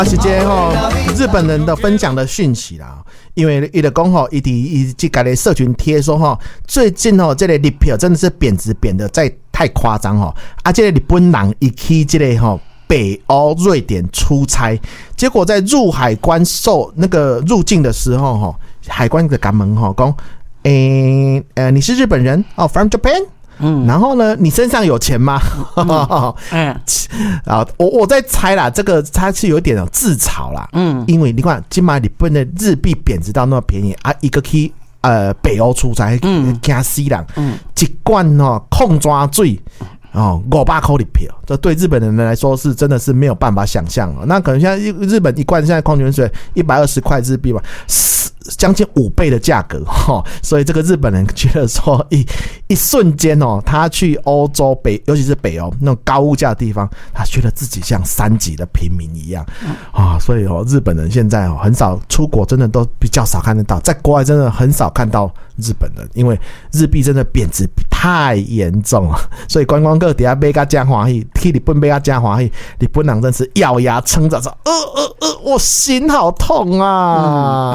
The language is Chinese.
是这日本人的分享的讯息啦，因为他就说他这个社群贴说最近这个日票真的是贬值贬的太夸张这个日本人他去这个北欧瑞典出差，结果在入海关那个入境的时候海关的关门说你是日本人from Japan。然后呢？你身上有钱吗？我在猜啦，这个它是有一点自嘲啦。因为你看，今嘛日本的日币贬值到那么便宜一个去北欧出差，惊死人，一罐矿泉水。500块日票，这对日本人来说是真的是没有办法想象那可能现在日本一罐现在矿泉水120块日币吧，将近5倍的价格所以这个日本人觉得说一瞬间他去欧洲尤其是北欧那种高物价的地方，他觉得自己像3级的平民一样所以日本人现在很少出国，真的都比较少看得到，在国外真的很少看到日本人，因为日币真的贬值太严重了，所以观光客底下买到这样欢喜，去日本买到这样欢喜，日本人真是咬牙撑着说我心好痛啊